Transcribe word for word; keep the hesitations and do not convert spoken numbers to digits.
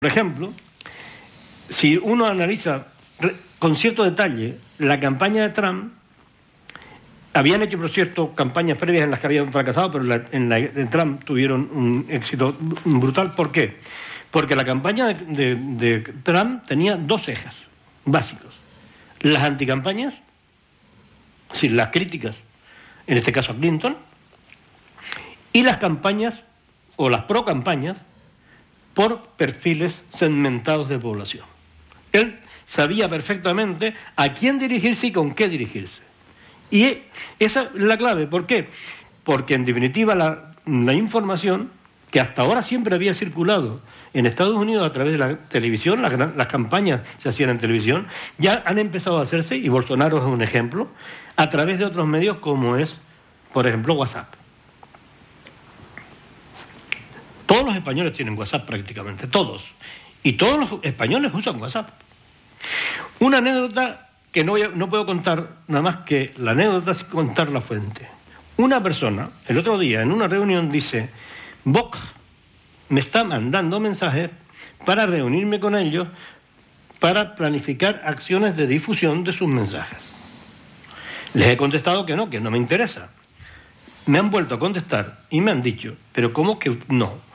Por ejemplo, si uno analiza con cierto detalle la campaña de Trump, habían hecho, por cierto, campañas previas en las que habían fracasado, pero la, en la de Trump tuvieron un éxito brutal. ¿Por qué? Porque la campaña de, de, de Trump tenía dos ejes básicos. Las anticampañas, es decir, las críticas, en este caso a Clinton, y las campañas, o las pro-campañas, por perfiles segmentados de población. Él sabía perfectamente a quién dirigirse y con qué dirigirse. Y esa es la clave. ¿Por qué? Porque en definitiva la, la información que hasta ahora siempre había circulado en Estados Unidos a través de la televisión, las, las campañas se hacían en televisión, ya han empezado a hacerse, y Bolsonaro es un ejemplo, a través de otros medios como es, por ejemplo, WhatsApp. Todos los españoles tienen WhatsApp prácticamente, todos. Y todos los españoles usan WhatsApp. Una anécdota que no, voy a, no puedo contar, nada más que la anécdota sin contar la fuente. Una persona, el otro día, en una reunión, dice: Vox me está mandando mensajes para reunirme con ellos para planificar acciones de difusión de sus mensajes. Les he contestado que no, que no me interesa. Me han vuelto a contestar y me han dicho: ¿pero cómo que no?